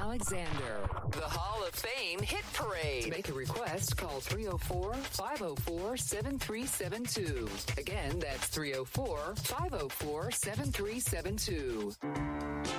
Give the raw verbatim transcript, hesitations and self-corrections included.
Alexander. The Hall of Fame Hit Parade. To make a request, call three oh four, five oh four, seven three seven two. Again, that's three oh four, five oh four, seven three seven two.